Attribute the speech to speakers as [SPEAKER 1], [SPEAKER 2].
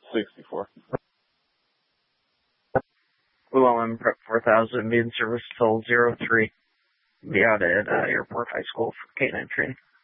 [SPEAKER 1] 64.
[SPEAKER 2] Llewellyn Prep 4000, be in service till 03. Be out at Airport High School for K9 training.